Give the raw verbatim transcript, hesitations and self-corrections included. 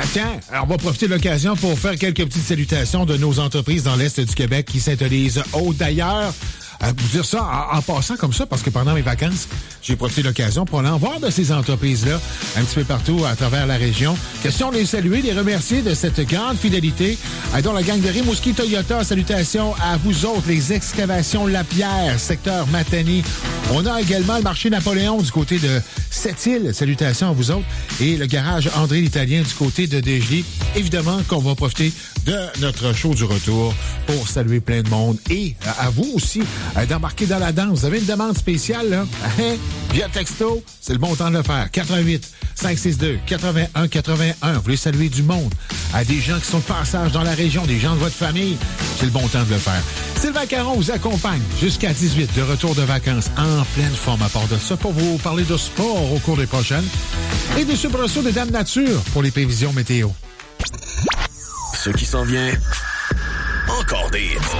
tiens, on va profiter de l'occasion pour faire quelques petites salutations de nos entreprises dans l'Est du Québec qui synthonisent haut. D'ailleurs, à vous dire ça en, en passant comme ça, parce que pendant mes vacances, j'ai profité de l'occasion pour aller en voir de ces entreprises-là un petit peu partout à travers la région. Question de les saluer, de les remercier de cette grande fidélité. Euh, dont la gang de Rimouski Toyota, salutations à vous autres, les excavations Lapierre, secteur Matane. On a également le marché Napoléon du côté de Sept-Îles, salutations à vous autres. Et le garage André l'Italien du côté de Desjardins. Évidemment qu'on va profiter de notre show du retour pour saluer plein de monde. Et à vous aussi, d'embarquer dans la danse. Vous avez une demande spéciale, là? Hein? Via texto, c'est le bon temps de le faire. quatre un huit, cinq six deux, huit un huit un. Vous voulez saluer du monde, à des gens qui sont de passage dans la région, des gens de votre famille, c'est le bon temps de le faire. Sylvain Caron vous accompagne jusqu'à dix-huit, de retour de vacances en pleine forme à part de ça, pour vous parler de sport au cours des prochaines et des soubresauts de Dame Nature pour les prévisions météo. Ce qui s'en vient, encore des